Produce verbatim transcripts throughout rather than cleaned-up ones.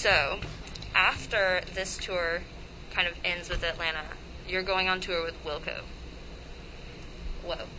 So, after this tour kind of ends with Atlanta, you're going on tour with Wilco. Whoa.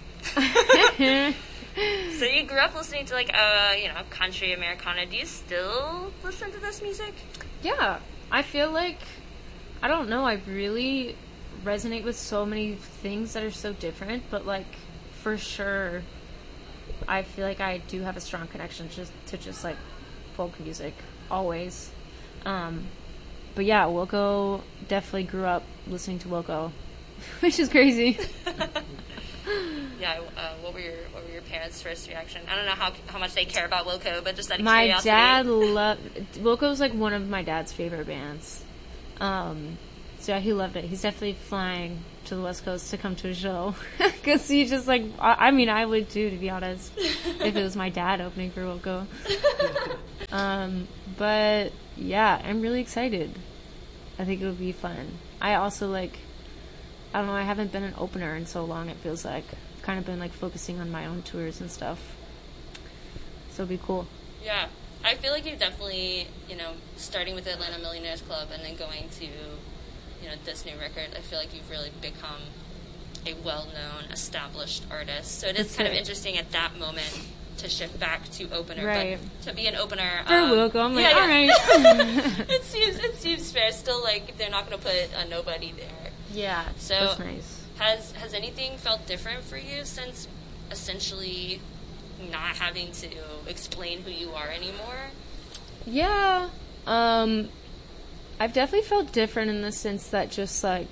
So you grew up listening to, like, uh, you know, country Americana. Do you still listen to this music? Yeah. I feel like, I don't know, I really resonate with so many things that are so different, but, like, for sure, I feel like I do have a strong connection just to just, like, folk music, always. Um, but yeah, Wilco, definitely grew up listening to Wilco, which is crazy. Yeah, uh, what were your what were your parents' first reaction? I don't know how how much they care about Wilco, but just out of my curiosity. My dad loved... Wilco's, like, one of my dad's favorite bands. Um, so, yeah, he loved it. He's definitely flying to the West Coast to come to a show. Because he just, like... I, I mean, I would, too, to be honest, if it was my dad opening for Wilco. um, but, yeah, I'm really excited. I think it would be fun. I also, like... I don't know, I haven't been an opener in so long, it feels like. Kind of been, like, focusing on my own tours and stuff. So it'd be cool. Yeah. I feel like you've definitely, you know, starting with the Atlanta Millionaires Club and then going to, you know, this new record, I feel like you've really become a well-known, established artist. So it is That's kind it. of interesting at that moment to shift back to opener. Right. But to be an opener... For um, Wilco, I'm like, yeah, all yeah. right. it seems it seems fair. Still, like, they're not going to put a nobody there. Yeah, so that's nice. Has has anything felt different for you since essentially not having to explain who you are anymore? Yeah. Um, I've definitely felt different in the sense that just, like,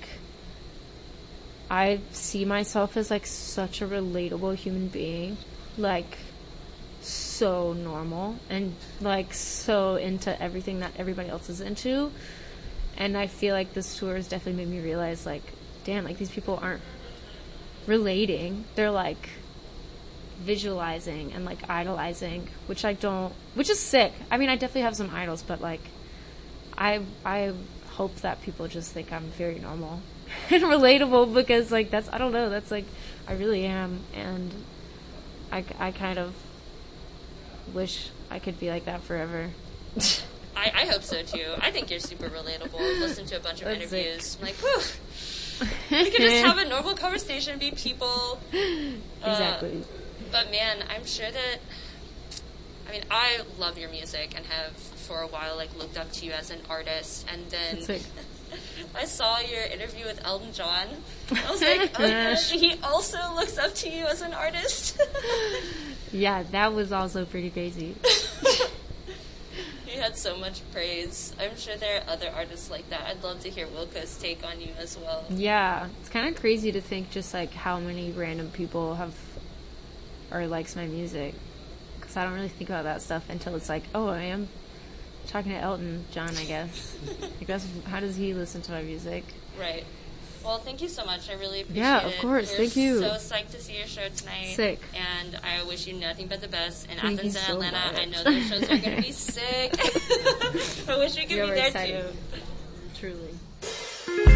I see myself as, like, such a relatable human being. Like, so normal and, like, so into everything that everybody else is into. And I feel like this tour has definitely made me realize, like, damn, like, these people aren't relating. They're, like, visualizing and, like, idolizing, which I don't... Which is sick. I mean, I definitely have some idols, but, like, I I hope that people just think I'm very normal and relatable because, like, that's... I don't know. That's, like, I really am. And I, I kind of wish I could be like that forever. I, I hope so, too. I think you're super relatable. I've listened to a bunch of That's interviews. sick. I'm like, whew. We could just have a normal conversation, be people. Exactly. Uh, but, man, I'm sure that... I mean, I love your music and have, for a while, like, looked up to you as an artist. And then I saw your interview with Elton John. I was like, oh, gosh, he also looks up to you as an artist. Yeah, that was also pretty crazy. You had so much praise. I'm sure there are other artists like that. I'd love to hear Wilco's take on you as well. Yeah, it's kind of crazy to think just, like, how many random people have or likes my music. Because I don't really think about that stuff until it's like, oh, I am talking to Elton John, I guess. Like, that's, how does he listen to my music? Right. Well, thank you so much. I really appreciate it. Yeah, of course. We're Thank you. So psyched to see your show tonight. Sick. And I wish you nothing but the best in Thank Athens you and so Atlanta. much. I know those shows are going to be sick. I wish we could Yeah, be we're there excited. too. Truly.